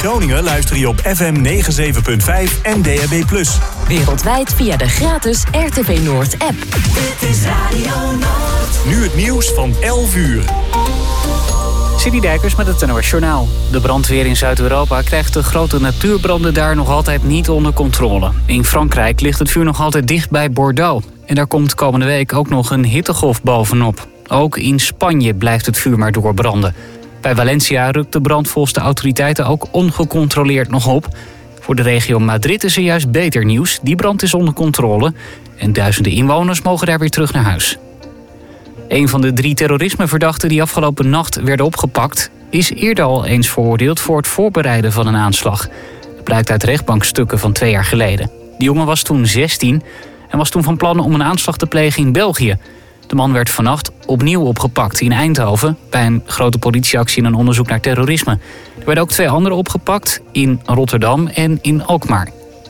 Groningen luister je op FM 97.5 en DAB+. Wereldwijd via de gratis RTV Noord app. Dit is Radio Noord. Nu het nieuws van 11 uur. City Dijkers met het NOS Journaal. De brandweer in Zuid-Europa krijgt de grote natuurbranden daar nog altijd niet onder controle. In Frankrijk ligt het vuur nog altijd dicht bij Bordeaux. En daar komt komende week ook nog een hittegolf bovenop. Ook in Spanje blijft het vuur maar doorbranden. Bij Valencia rukt de brand volgens de autoriteiten ook ongecontroleerd nog op. Voor de regio Madrid is er juist beter nieuws. Die brand is onder controle en duizenden inwoners mogen daar weer terug naar huis. Een van de 3 terrorismeverdachten die afgelopen nacht werden opgepakt is eerder al eens veroordeeld voor het voorbereiden van een aanslag. Dat blijkt uit rechtbankstukken van 2 jaar geleden. De jongen was toen 16 en was toen van plan om een aanslag te plegen in België. De man werd vannacht opnieuw opgepakt in Eindhoven bij een grote politieactie en een onderzoek naar terrorisme. Er werden ook 2 anderen opgepakt in Rotterdam en in Alkmaar.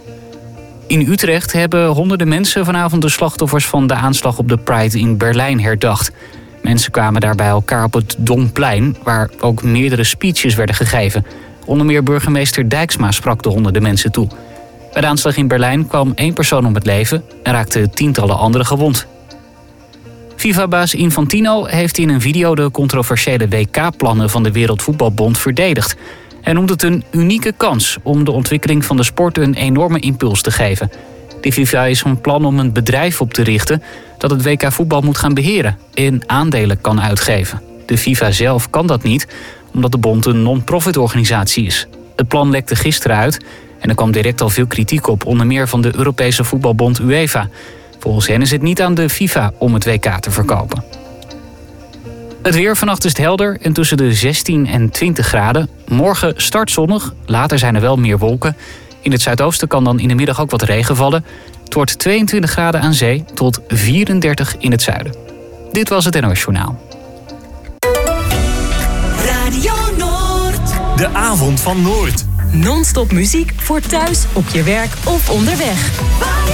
In Utrecht hebben honderden mensen vanavond de slachtoffers van de aanslag op de Pride in Berlijn herdacht. Mensen kwamen daar bij elkaar op het Domplein, waar ook meerdere speeches werden gegeven. Onder meer burgemeester Dijksma sprak de honderden mensen toe. Bij de aanslag in Berlijn kwam 1 persoon om het leven en raakten tientallen anderen gewond. FIFA-baas Infantino heeft in een video de controversiële WK-plannen van de Wereldvoetbalbond verdedigd. Hij noemt het een unieke kans om de ontwikkeling van de sport een enorme impuls te geven. De FIFA is van plan om een bedrijf op te richten dat het WK-voetbal moet gaan beheren en aandelen kan uitgeven. De FIFA zelf kan dat niet, omdat de bond een non-profit organisatie is. Het plan lekte gisteren uit en er kwam direct al veel kritiek op, onder meer van de Europese voetbalbond UEFA. Volgens hen is het niet aan de FIFA om het WK te verkopen. Het weer, vannacht is het helder en tussen de 16 en 20 graden. Morgen start zonnig, later zijn er wel meer wolken. In het zuidoosten kan dan in de middag ook wat regen vallen. Het wordt 22 graden aan zee tot 34 in het zuiden. Dit was het NOS Journaal. Radio Noord. De avond van Noord. Non-stop muziek voor thuis, op je werk of onderweg.